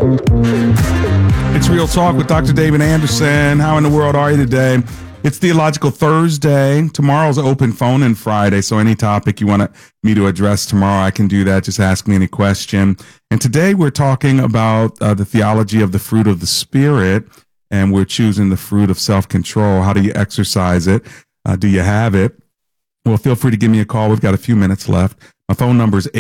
It's Real Talk with Dr. David Anderson. How in the world are you today? It's Theological Thursday. Tomorrow's open phone and Friday, so any topic you want me to address tomorrow, I can do that. Just ask me any question. And today we're talking about the theology of the fruit of the Spirit, and we're choosing the fruit of self-control. How do you exercise it? Do you have it? Well, feel free to give me a call. We've got a few minutes left. My phone number is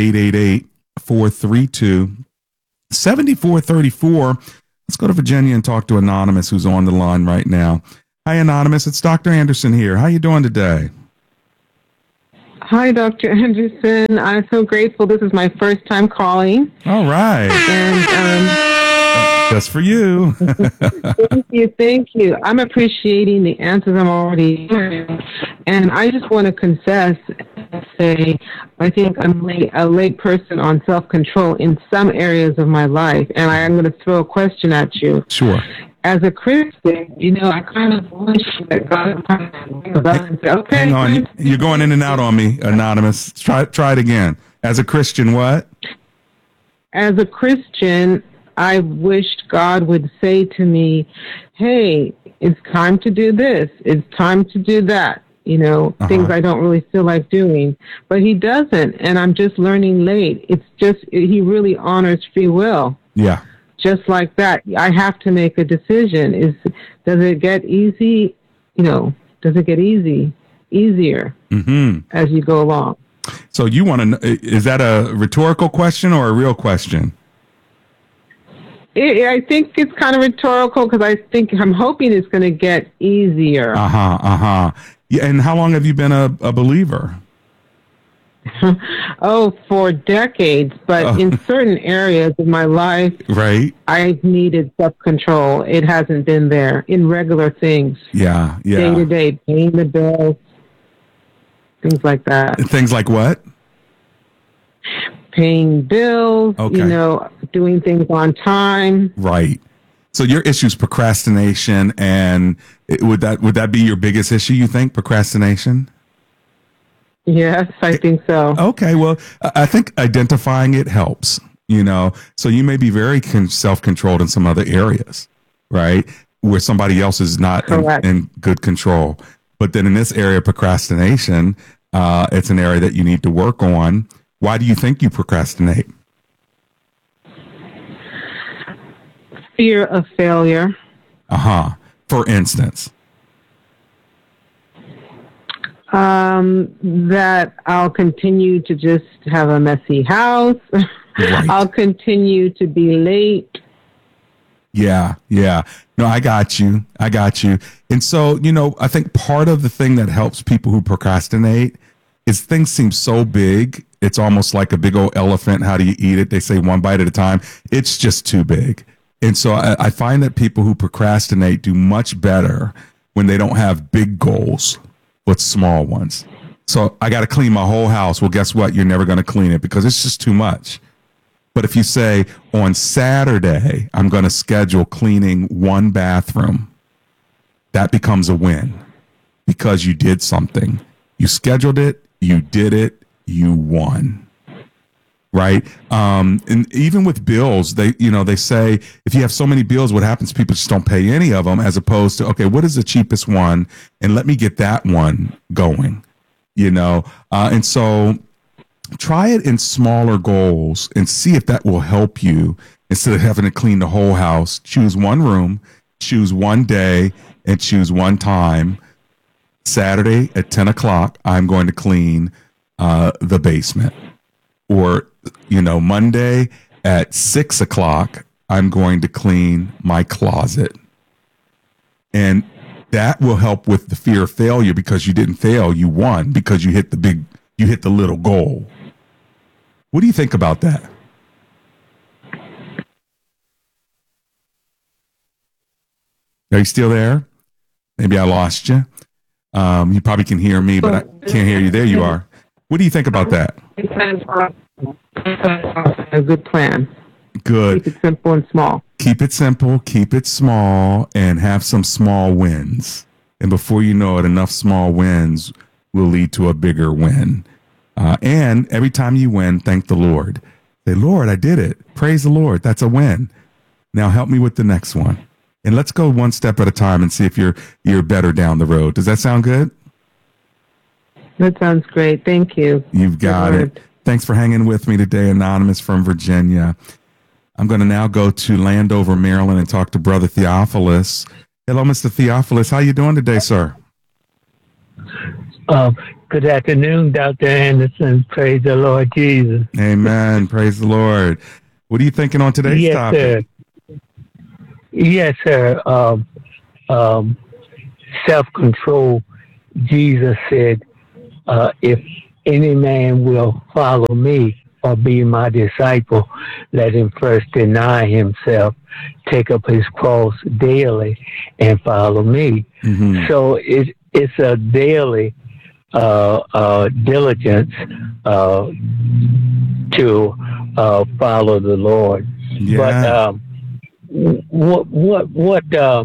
888-432-7434. Let's go to Virginia and talk to Anonymous, who's on the line right now. Hi, Anonymous. It's Dr. Anderson here. How you doing today? Hi, Dr. Anderson. I'm so grateful. This is my first time calling. All right. And just for you. Thank you. I'm appreciating the answers I'm already hearing. And I just want to confess and say I think I'm a late person on self-control in some areas of my life. And I'm going to throw a question at you. Sure. As a Christian, I kind of wish that God would kind of bring about and say, okay. Hang on. You're going in and out on me, Anonymous. Try it again. As a Christian, what? As a Christian, I wished God would say to me, hey, it's time to do this. It's time to do that. Things I don't really feel like doing. But he doesn't, and I'm just learning late. It's just, he really honors free will. Yeah. Just like that, I have to make a decision. Does it get easy? Does it get easier as you go along? So you want to know, is that a rhetorical question or a real question? I think it's kind of rhetorical because I'm hoping it's going to get easier. Yeah, and how long have you been a believer? For decades, but in certain areas of my life, right, I've needed self-control. It hasn't been there in regular things. Yeah. Day to day, paying the bills, things like that. Things like what? Paying bills, doing things on time. Right. So your issue is procrastination, and would that be your biggest issue, you think, procrastination? Yes, I think so. Okay, well, I think identifying it helps, So you may be very self-controlled in some other areas, right, where somebody else is not in good control. But then in this area of procrastination, it's an area that you need to work on. Why do you think you procrastinate? Fear of failure. For instance? That I'll continue to just have a messy house. Right. I'll continue to be late. Yeah. No, I got you. And so, I think part of the thing that helps people who procrastinate is things seem so big. It's almost like a big old elephant. How do you eat it? They say one bite at a time. It's just too big. And so I find that people who procrastinate do much better when they don't have big goals, but small ones. So I got to clean my whole house. Well, guess what? You're never going to clean it because it's just too much. But if you say on Saturday, I'm going to schedule cleaning one bathroom, that becomes a win because you did something. You scheduled it, you did it, you won. Right. And even with bills, they say if you have so many bills, what happens? People just don't pay any of them, as opposed to, okay, what is the cheapest one? And let me get that one going, and so try it in smaller goals and see if that will help you instead of having to clean the whole house. Choose one room, choose one day, and choose one time. Saturday at 10 o'clock, I'm going to clean the basement. Or, Monday at 6 o'clock, I'm going to clean my closet. And that will help with the fear of failure because you didn't fail, you won because you hit the little goal. What do you think about that? Are you still there? Maybe I lost you. You probably can hear me, but I can't hear you. There you are. What do you think about that? A good plan. Good. Keep it simple and small. Keep it simple, keep it small, and have some small wins. And before you know it, enough small wins will lead to a bigger win. And every time you win, thank the Lord. Say, Lord, I did it. Praise the Lord. That's a win. Now help me with the next one. And let's go one step at a time and see if you're better down the road. Does that sound good? That sounds great. Thank you. You've got it. Thanks for hanging with me today, Anonymous from Virginia. I'm going to now go to Landover, Maryland, and talk to Brother Theophilus. Hello, Mr. Theophilus. How you doing today, sir? Good afternoon, Dr. Anderson. Praise the Lord Jesus. Amen. Praise the Lord. What are you thinking on today's topic? Sir. Yes, sir. Self-control. Jesus said, if any man will follow me or be my disciple, let him first deny himself, take up his cross daily, and follow me. Mm-hmm. So it's a daily diligence to follow the Lord. Yeah. But what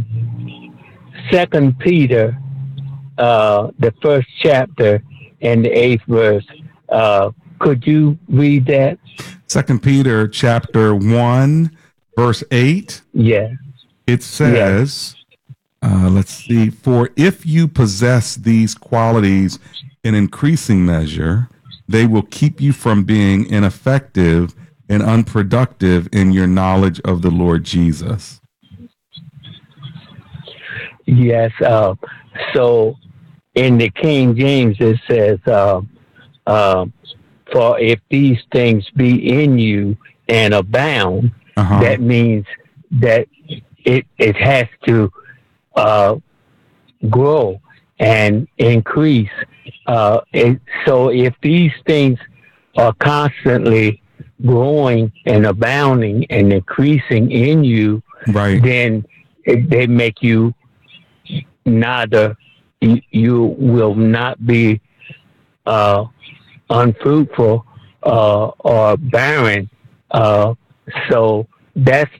2 Peter, the first chapter and the 8th verse, could you read that? 2 Peter chapter 1, verse 8. Yeah. It says, let's see, for if you possess these qualities in increasing measure, they will keep you from being ineffective and unproductive in your knowledge of the Lord Jesus. Yes. So in the King James, it says, for if these things be in you and abound, that means that it has to grow and increase. So if these things are constantly growing and abounding and increasing in you, right, then they make you neither, you will not be unfruitful or barren. So that's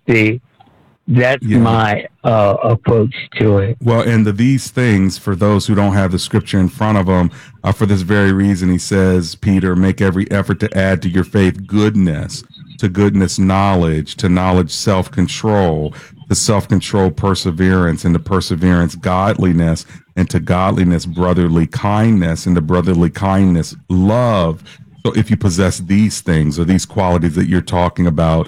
my approach to it. Well, and these things, for those who don't have the scripture in front of them, for this very reason, he says, Peter, make every effort to add to your faith goodness, to goodness knowledge, to knowledge self-control, to self-control perseverance, and to perseverance godliness, and to godliness brotherly kindness, and to brotherly kindness love. So if you possess these things or these qualities that you're talking about,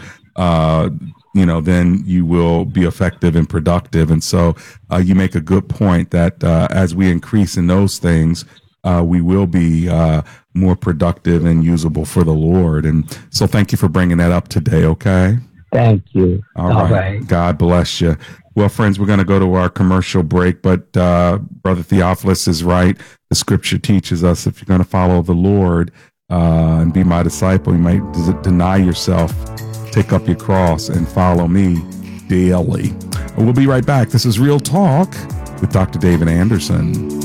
then you will be effective and productive. And so you make a good point that as we increase in those things, we will be more productive and usable for the Lord. And so thank you for bringing that up today, okay? Thank you. All right. God bless you. Well, friends, we're going to go to our commercial break, but Brother Theophilus is right. The scripture teaches us if you're going to follow the Lord and be my disciple, you might deny yourself, take up your cross, and follow me daily. We'll be right back. This is Real Talk with Dr. David Anderson.